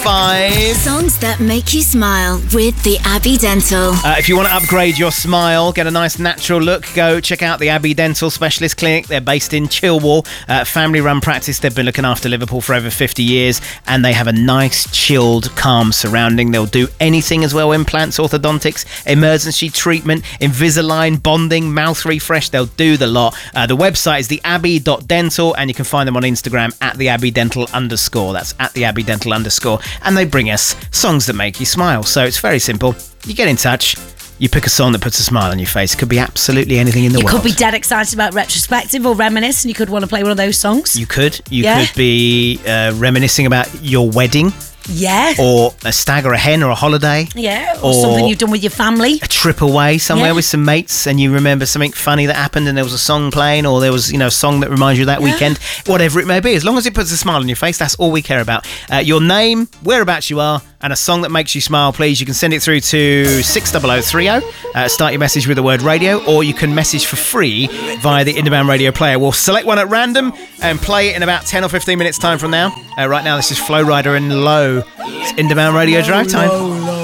5. Songs that make you smile with the Abbey Dental. If you want to upgrade your smile, get a nice natural look, go check out the Abbey Dental Specialist Clinic. They're based in Chilwell. Family-run practice. They've been looking after Liverpool for over 50 years, and they have a nice, chilled, calm surrounding. They'll do anything as well: implants, orthodontics, emergency treatment, Invisalign, bonding, mouth refresh. They'll do the lot. The website is theabbey.dental, and you can find them on Instagram at theabbeydental_. That's at theabbeydental_. And they bring us songs that make you smile. So it's very simple. You get in touch. You pick a song that puts a smile on your face. It could be absolutely anything in the world. You could be dead excited about retrospective or reminisce, and you could want to play one of those songs. You could. You could be reminiscing about your wedding. Yeah. Or a stag or a hen or a holiday. Yeah. Or something you've done with your family. A trip away somewhere with some mates, and you remember something funny that happened, and there was a song playing, or there was, a song that reminds you of that weekend. Whatever it may be, as long as it puts a smile on your face, that's all we care about. Your name, whereabouts you are, and a song that makes you smile, please. You can send it through to 60030. Start your message with the word radio, or you can message for free via the Indie Radio player. We'll select one at random and play it in about 10 or 15 minutes time from now. Right now, this is Flow Rider and Low. It's Indie Radio Drive Time.